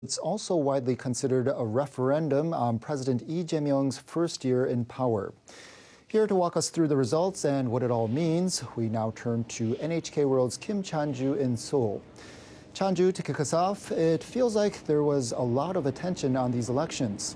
It's also widely considered a referendum on President Lee Jae-myung's first year in power. Here to walk us through the results and what it all means, we now turn to NHK World's Kim Chan-ju in Seoul. Chan-ju, to kick us off, it feels like there was a lot of attention on these elections.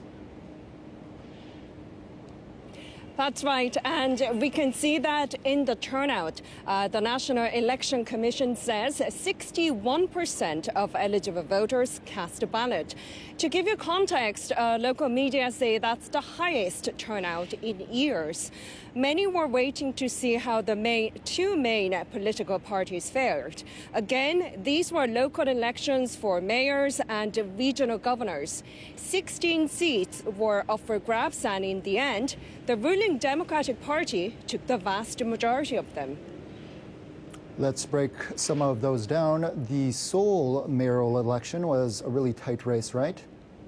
That's right, and we can see that in the turnout. The National Election Commission says 61% of eligible voters cast a ballot. To give you context, local media say that's the highest turnout in years. Many were waiting to see how the two main political parties fared. Again, these were local elections for mayors and regional governors. 16 seats were up for grabs, and in the end, the ruling Democratic Party took the vast majority of them. Let's break some of those down. The Seoul mayoral election was a really tight race, right?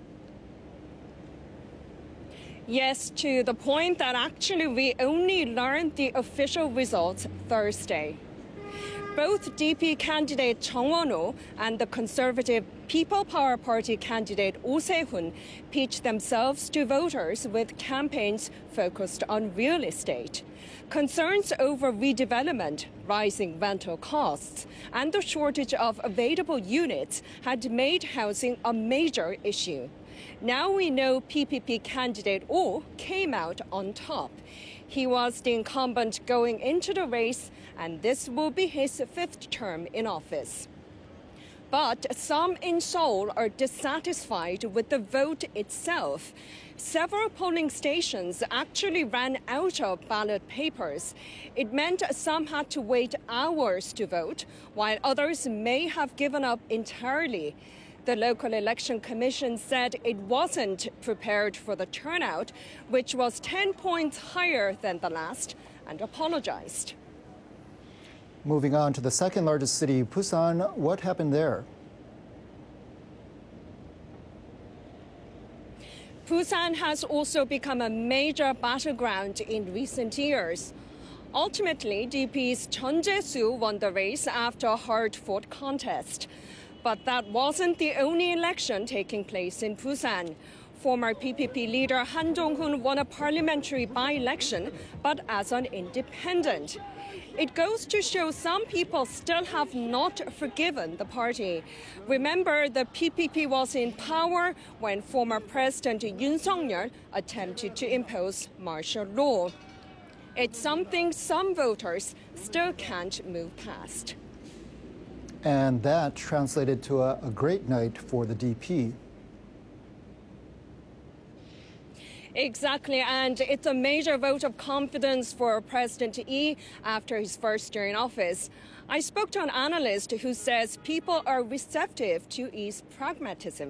Yes, to the point that actually we only learned the official results Thursday. Both DP candidate Chung Won-ho and the conservative People Power Party candidate Oh Se-hun pitched themselves to voters with campaigns focused on real estate. Concerns over redevelopment, rising rental costs, and the shortage of available units had made housing a major issue. Now we know PPP candidate Oh came out on top. He was the incumbent going into the race, and this will be his fifth term in office. But some in Seoul are dissatisfied with the vote itself. Several polling stations actually ran out of ballot papers. It meant some had to wait hours to vote, while others may have given up entirely. The local election commission said it wasn't prepared for the turnout, which was 10 points higher than the last, and apologized. Moving on to the second largest city, Busan, what happened there? Busan has also become a major battleground in recent years. Ultimately, DP's Chun Jae-soo won the race after a hard-fought contest. But that wasn't the only election taking place in Busan. Former PPP leader Han Dong-hoon won a parliamentary by-election, but as an independent. It goes to show some people still have not forgiven the party. Remember, the PPP was in power when former President Yoon Suk-yeol attempted to impose martial law. It's something some voters still can't move past. And that translated to a great night for the DP. Exactly, and it's a major vote of confidence for President Lee after his first year in office. I spoke to an analyst who says people are receptive to Lee's pragmatism.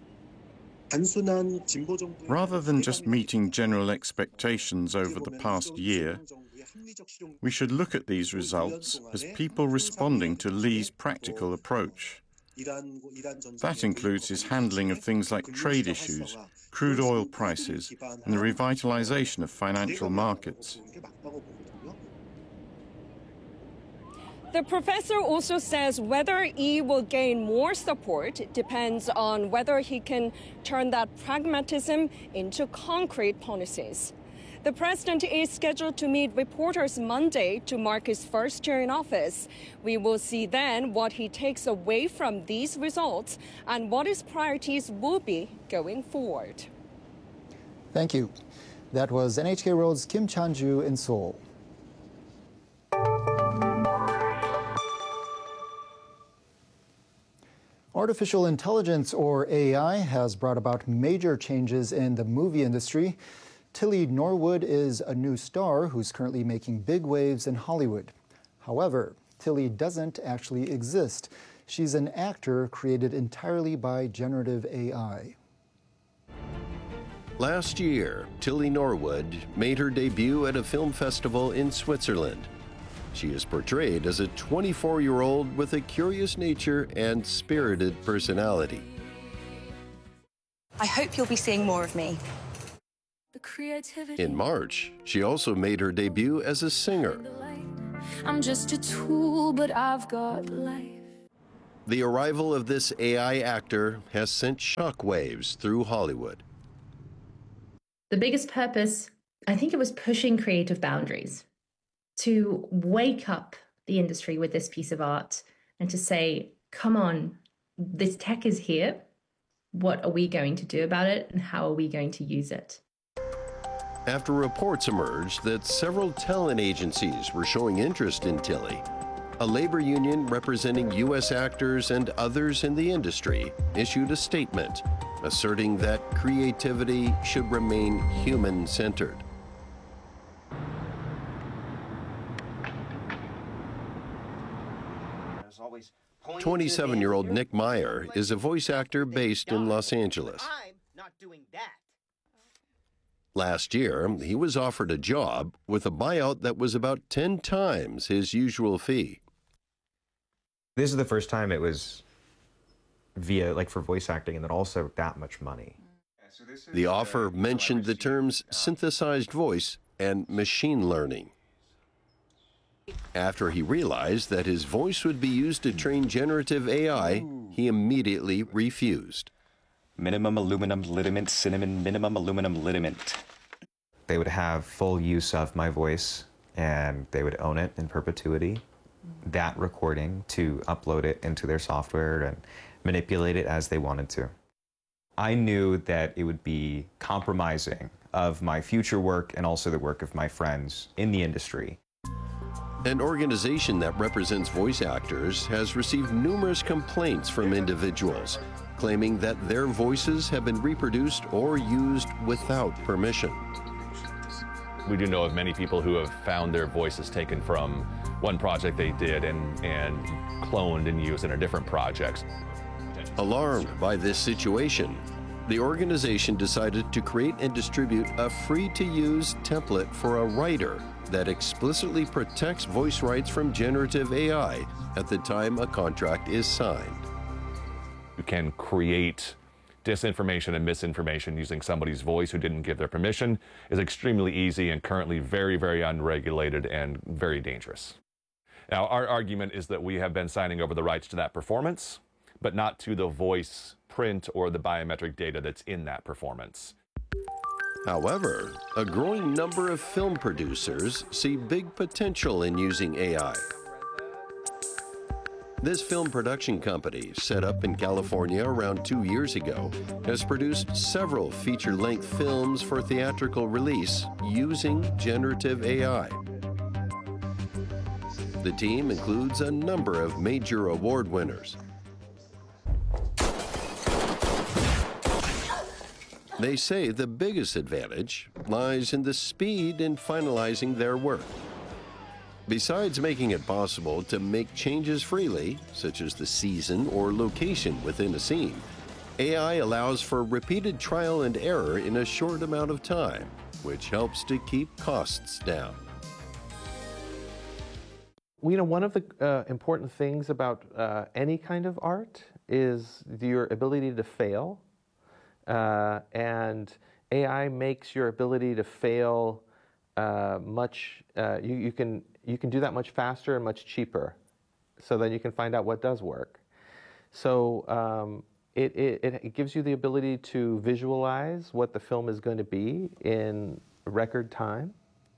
Rather than just meeting general expectations over the past year, we should look at these results as people responding to Lee's practical approach. That includes his handling of things like trade issues, crude oil prices, and the revitalization of financial markets. The professor also says whether Lee will gain more support depends on whether he can turn that pragmatism into concrete policies. The president is scheduled to meet reporters Monday to mark his first year in office. We will see then what he takes away from these results and what his priorities will be going forward. Thank you. That was NHK World's Kim Chan-ju in Seoul. Artificial intelligence, or AI, has brought about major changes in the movie industry. Tilly Norwood is a new star who's currently making big waves in Hollywood. However, Tilly doesn't actually exist. She's an actor created entirely by generative AI. Last year, Tilly Norwood made her debut at a film festival in Switzerland. She is portrayed as a 24-year-old with a curious nature and spirited personality. I hope you'll be seeing more of me. In March, she also made her debut as a singer. I'm just a tool, but I've got life. The arrival of this AI actor has sent shockwaves through Hollywood. The biggest purpose, I think it was pushing creative boundaries, to wake up the industry with this piece of art and to say, come on, this tech is here. What are we going to do about it, and how are we going to use it? After reports emerged that several talent agencies were showing interest in Tilly, a labor union representing U.S. actors and others in the industry issued a statement asserting that creativity should remain human-centered. 27-year-old Nick Meyer is a voice actor based in Los Angeles. I'm not doing that. Last year, he was offered a job with a buyout that was about 10 times his usual fee. This is the first time it was via, like, for voice acting, and then also that much money. The offer mentioned the terms synthesized voice and machine learning. After he realized that his voice would be used to train generative AI, he immediately refused. Minimum aluminum lidament, cinnamon, minimum aluminum lidament. They would have full use of my voice, and they would own it in perpetuity, that recording, to upload it into their software and manipulate it as they wanted to. I knew that it would be compromising of my future work and also the work of my friends in the industry. An organization that represents voice actors has received numerous complaints from individuals claiming that their voices have been reproduced or used without permission. We do know of many people who have found their voices taken from one project they did and cloned and used in a different project. Alarmed by this situation, the organization decided to create and distribute a free-to-use template for a writer that explicitly protects voice rights from generative AI at the time a contract is signed. You can create disinformation and misinformation using somebody's voice who didn't give their permission is extremely easy and currently very, very unregulated and very dangerous. Now, our argument is that we have been signing over the rights to that performance, but not to the voice print or the biometric data that's in that performance. However, a growing number of film producers see big potential in using AI. This film production company, set up in California around 2 years ago, has produced several feature-length films for theatrical release using generative AI. The team includes a number of major award winners. They say the biggest advantage lies in the speed in finalizing their work. Besides making it possible to make changes freely, such as the season or location within a scene, AI allows for repeated trial and error in a short amount of time, which helps to keep costs down. You know, one of the important things about any kind of art is your ability to fail. And AI makes your ability to fail you can do that much faster and much cheaper, so then you can find out what does work. So it gives you the ability to visualize what the film is going to be in record time.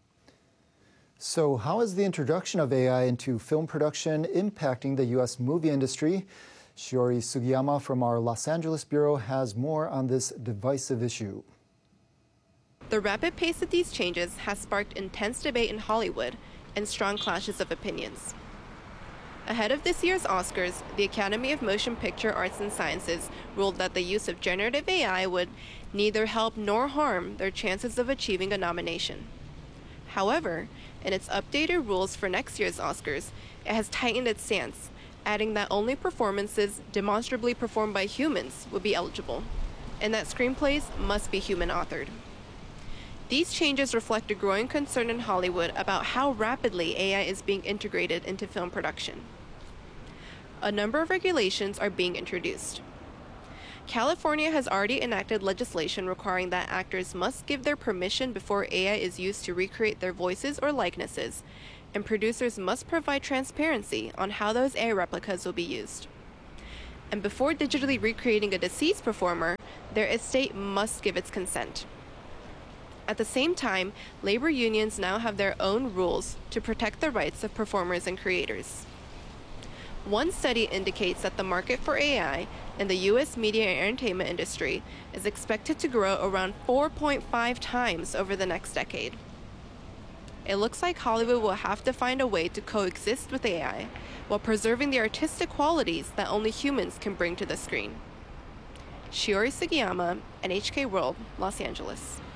So how is the introduction of AI into film production impacting the U.S. movie industry? Shiori Sugiyama from our Los Angeles bureau has more on this divisive issue. The rapid pace of these changes has sparked intense debate in Hollywood and strong clashes of opinions. Ahead of this year's Oscars, the Academy of Motion Picture Arts and Sciences ruled that the use of generative AI would neither help nor harm their chances of achieving a nomination. However, in its updated rules for next year's Oscars, it has tightened its stance, adding that only performances demonstrably performed by humans would be eligible, and that screenplays must be human-authored. These changes reflect a growing concern in Hollywood about how rapidly AI is being integrated into film production. A number of regulations are being introduced. California has already enacted legislation requiring that actors must give their permission before AI is used to recreate their voices or likenesses, and producers must provide transparency on how those AI replicas will be used. And before digitally recreating a deceased performer, their estate must give its consent. At the same time, labor unions now have their own rules to protect the rights of performers and creators. One study indicates that the market for AI in the U.S. media and entertainment industry is expected to grow around 4.5 times over the next decade. It looks like Hollywood will have to find a way to coexist with AI while preserving the artistic qualities that only humans can bring to the screen. Shiori Sugiyama, NHK World, Los Angeles.